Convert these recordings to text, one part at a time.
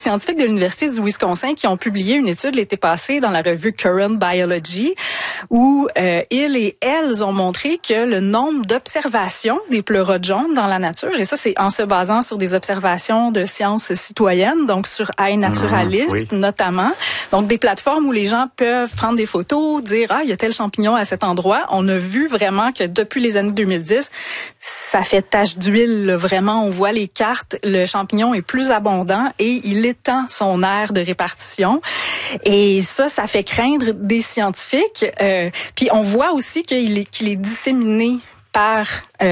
Scientifiques de l'Université du Wisconsin qui ont publié une étude l'été passé dans la revue Current Biology où ils et elles ont montré que le nombre d'observations des pleurotes jaunes dans la nature, et ça c'est en se basant sur des observations de sciences citoyennes, donc sur iNaturalist notamment, donc des plateformes où les gens peuvent prendre des photos, dire « Ah, il y a tel champignon à cet endroit ». On a vu vraiment que depuis les années 2010, ça fait tache d'huile, là, vraiment, on voit les cartes, le champignon est plus abondant et il étend son aire de répartition. Et ça fait craindre des scientifiques. Puis on voit aussi qu'il est disséminé par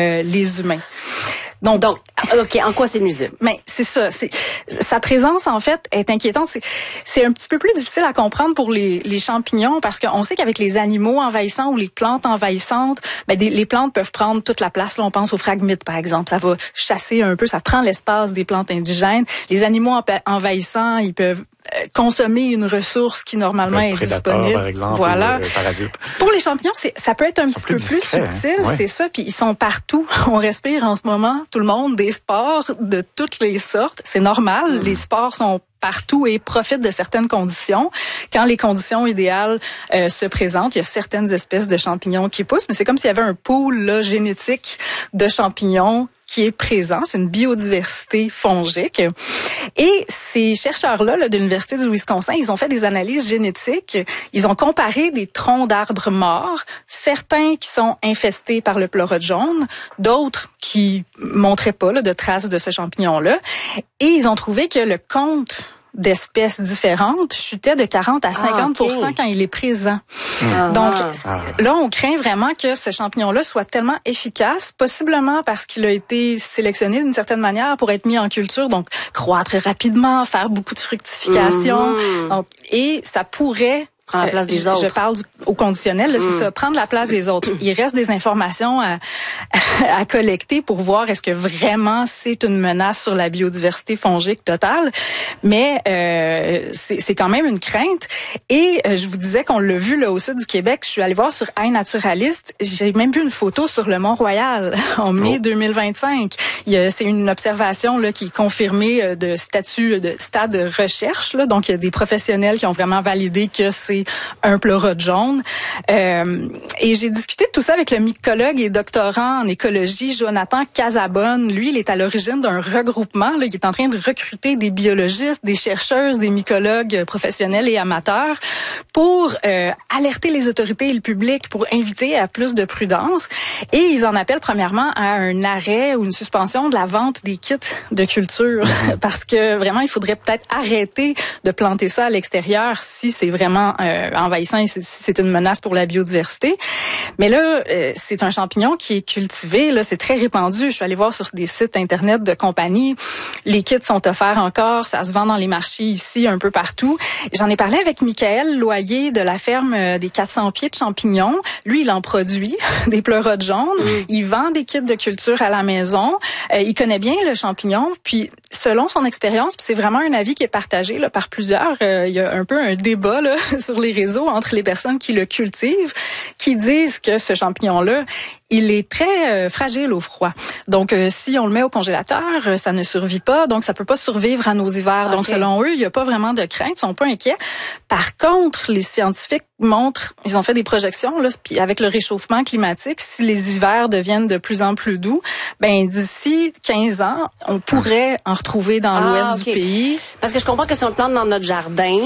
les humains. Donc, OK, en quoi c'est nuisible? Mais c'est ça. Sa présence, en fait, est inquiétante. C'est un petit peu plus difficile à comprendre pour les champignons parce qu'on sait qu'avec les animaux envahissants ou les plantes envahissantes, les plantes peuvent prendre toute la place. Là, on pense aux phragmites, par exemple. Ça va chasser un peu, ça prend l'espace des plantes indigènes. Les animaux envahissants, ils peuvent consommer une ressource qui normalement est disponible. Par exemple, voilà. ou parasite. Pour les champignons, ça peut être un petit peu plus subtil, c'est ça. Puis ils sont partout. On respire en ce moment, tout le monde, des spores de toutes les sortes. C'est normal. Les spores sont partout et profitent de certaines conditions. Quand les conditions idéales se présentent, il y a certaines espèces de champignons qui poussent, mais c'est comme s'il y avait un pool là, génétique de champignons qui est présent. C'est une biodiversité fongique. Et ces chercheurs-là de l'Université du Wisconsin, ils ont fait des analyses génétiques. Ils ont comparé des troncs d'arbres morts, certains qui sont infestés par le pleurote jaune, d'autres qui montraient pas de traces de ce champignon-là. Et ils ont trouvé que le compte d'espèces différentes chutait de 40 à 50% quand il est présent. Donc, là, on craint vraiment que ce champignon-là soit tellement efficace, possiblement parce qu'il a été sélectionné d'une certaine manière pour être mis en culture, donc croître rapidement, faire beaucoup de fructification. Donc, et ça pourrait prendre la place des autres. Je parle au conditionnel, là, c'est ça, prendre la place des autres. Il reste des informations à collecter pour voir est-ce que vraiment c'est une menace sur la biodiversité fongique totale, mais c'est quand même une crainte. Et je vous disais qu'on l'a vu là au sud du Québec, je suis allée voir sur iNaturalist, j'ai même vu une photo sur le Mont-Royal en mai 2025. C'est une observation là qui est confirmée de stade de recherche, là, donc il y a des professionnels qui ont vraiment validé que c'est un pleurote jaune. Et j'ai discuté de tout ça avec le mycologue et doctorant en écologie, Jonathan Casabonne. Lui, il est à l'origine d'un regroupement. Là, il est en train de recruter des biologistes, des chercheuses, des mycologues professionnels et amateurs pour alerter les autorités et le public, pour inviter à plus de prudence. Et ils en appellent premièrement à un arrêt ou une suspension de la vente des kits de culture parce que vraiment, il faudrait peut-être arrêter de planter ça à l'extérieur si c'est vraiment envahissant et c'est une menace pour la biodiversité. Mais là, c'est un champignon qui est cultivé, là, c'est très répandu. Je suis allée voir sur des sites internet de compagnies. Les kits sont offerts encore, ça se vend dans les marchés ici, un peu partout. J'en ai parlé avec Michael Loyer de la ferme des 400 pieds de champignons. Lui, il en produit des pleurotes jaunes. Il vend des kits de culture à la maison. Il connaît bien le champignon. Puis, selon son expérience, puis c'est vraiment un avis qui est partagé là, par plusieurs. Il y a un peu un débat là, sur les réseaux entre les personnes qui le cultivent, qui disent que ce champignon-là, il est très fragile au froid. Donc, si on le met au congélateur, ça ne survit pas. Donc, ça peut pas survivre à nos hivers. Okay. Donc, selon eux, il n'y a pas vraiment de crainte. Ils sont pas inquiets. Par contre, les scientifiques montrent, ils ont fait des projections, là, puis avec le réchauffement climatique, si les hivers deviennent de plus en plus doux, d'ici 15 ans, on pourrait en retrouver dans l'ouest du pays. Parce que je comprends que si on le plante dans notre jardin,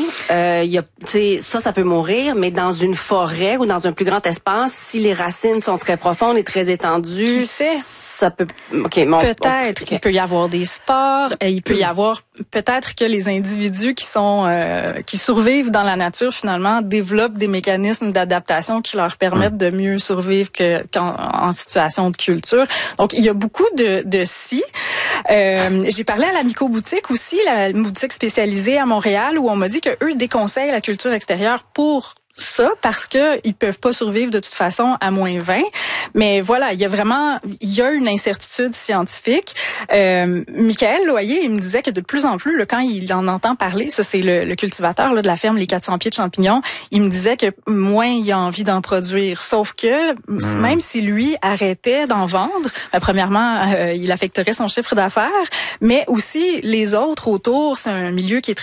ça peut mourir, mais dans une forêt ou dans un plus grand espace, si les racines sont très profondes et très étendues, qui sait? Ça peut... Peut-être qu'il peut y avoir des spores, il peut y avoir peut-être que les individus qui survivent dans la nature finalement développent des mécanismes d'adaptation qui leur permettent de mieux survivre qu'en situation de culture. Donc il y a beaucoup de si. J'ai parlé à la Mycoboutique aussi, la boutique spécialisée à Montréal, où on m'a dit que eux déconseillent la culture extérieure pour ça parce que ils peuvent pas survivre de toute façon à moins 20. Mais voilà, il y a une incertitude scientifique. Michael Loyer, il me disait que de plus en plus, là, quand il en entend parler, ça c'est le cultivateur là, de la ferme Les 400 pieds de champignons, il me disait que moins il a envie d'en produire. Sauf que même si lui arrêtait d'en vendre, premièrement, il affecterait son chiffre d'affaires, mais aussi les autres autour, c'est un milieu qui est